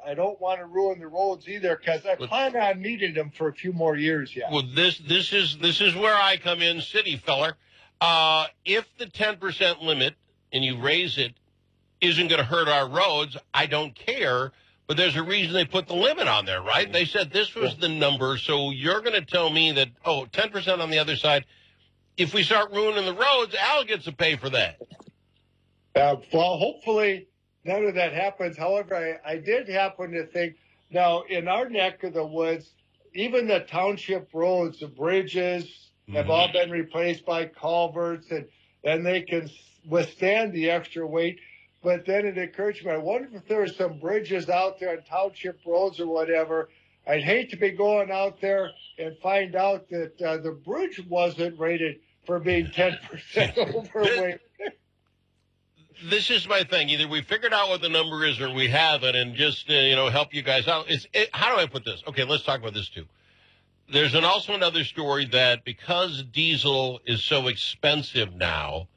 I don't want to ruin the roads either because I plan on needing them for a few more years yet. Well, this is where I come in, city feller. If the 10% limit and you raise it isn't going to hurt our roads, I don't care. But there's a reason they put the limit on there, right? They said this was the number, so you're going to tell me that, 10% on the other side. If we start ruining the roads, Al gets to pay for that. Well, hopefully none of that happens. However, I did happen to think, now, in our neck of the woods, even the township roads, the bridges have all been replaced by culverts, and they can withstand the extra weight. But then it occurred to me, I wonder if there are some bridges out there on township roads or whatever. I'd hate to be going out there and find out that the bridge wasn't rated for being 10% overweight. This is my thing. Either we figured out what the number is or we haven't, and just, help you guys out. How do I put this? Okay, let's talk about this too. There's also another story that because diesel is so expensive now,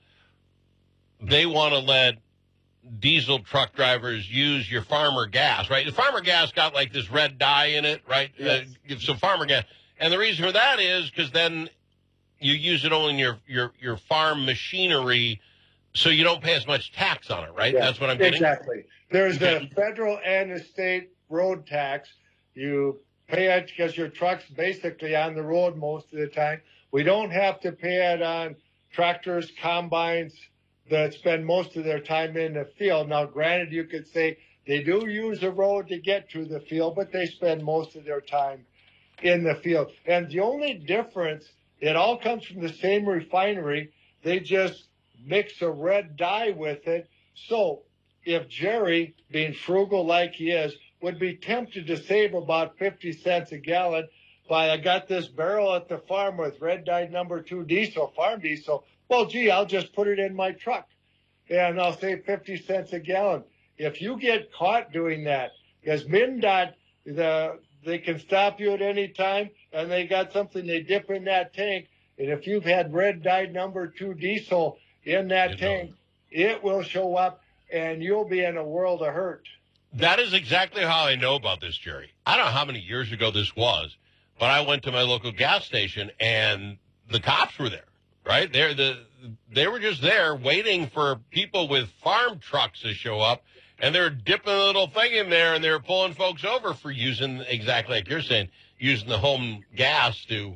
they want to let diesel truck drivers use your farmer gas, right? The farmer gas got like this red dye in it, right? Yes. So farmer gas. And the reason for that is because then you use it only in your farm machinery, so you don't pay as much tax on it, right? Yeah, That's what I'm getting. Exactly. There's the federal and the state road tax. You pay it because your truck's basically on the road most of the time. We don't have to pay it on tractors, combines that spend most of their time in the field. Now, granted, you could say they do use a road to get to the field, but they spend most of their time in the field. And the only difference, it all comes from the same refinery. They just mix a red dye with it. So if Jerry, being frugal like he is, would be tempted to save about 50 cents a gallon by, I got this barrel at the farm with red dye number 2 diesel, farm diesel. Well, gee, I'll just put it in my truck and I'll save 50 cents a gallon. If you get caught doing that, because MnDOT, they can stop you at any time, and they got something they dip in that tank, and if you've had red dye number 2 diesel in that tank, it will show up, and you'll be in a world of hurt. That is exactly how I know about this, Jerry. I don't know how many years ago this was, but I went to my local gas station, and the cops were there. Right? They were just there waiting for people with farm trucks to show up, and they were dipping a little thing in there, and they were pulling folks over for using, exactly like you're saying, using the home gas to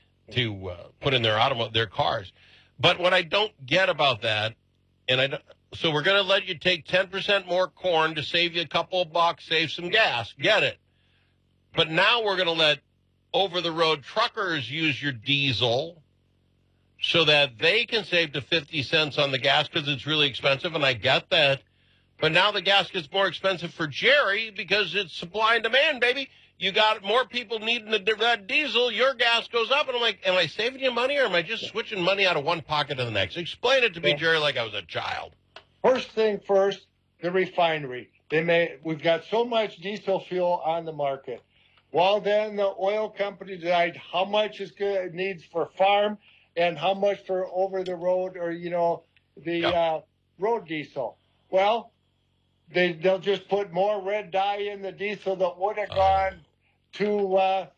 put in their cars. But what I don't get about that, so we're going to let you take 10% more corn to save you a couple of bucks, save some gas. Get it. But now we're going to let over-the-road truckers use your diesel so that they can save to 50 cents on the gas because it's really expensive, and I get that. But now the gas gets more expensive for Jerry because it's supply and demand, baby. You got more people needing that diesel, your gas goes up, and I'm like, am I saving you money, or am I just switching money out of one pocket to the next? Explain it to me, Jerry, like I was a child. First thing first, the refinery. We've got so much diesel fuel on the market. Well, then the oil company decide how much it needs for farm and how much for over the road or, the road diesel. Well, they'll just put more red dye in the diesel that would have gone to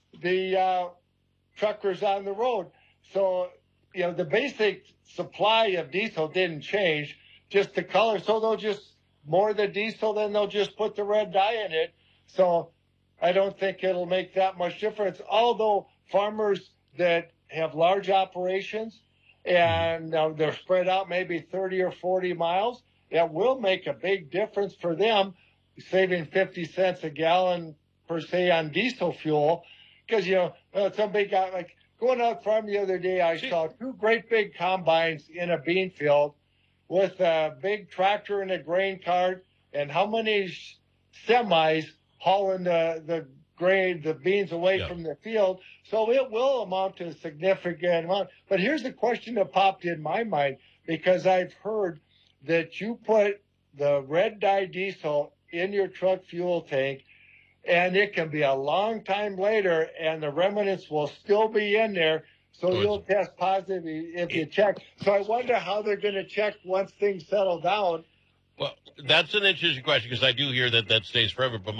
the truckers on the road. So, the basic supply of diesel didn't change, just the color. So they'll just more the diesel, then they'll just put the red dye in it. So I don't think it'll make that much difference. Although farmers that have large operations and they're spread out maybe 30 or 40 miles, it will make a big difference for them, saving 50 cents a gallon per se on diesel fuel. Because, somebody got like going out farm the other day, I saw 2 great big combines in a bean field with a big tractor and a grain cart, and how many semis hauling the grain, the beans away from the field. So it will amount to a significant amount. But here's the question that popped in my mind, because I've heard that you put the red dye diesel in your truck fuel tank, and it can be a long time later, and the remnants will still be in there. So you'll test positive if you check. So I wonder how they're going to check once things settle down. Well, that's an interesting question because I do hear that stays forever. But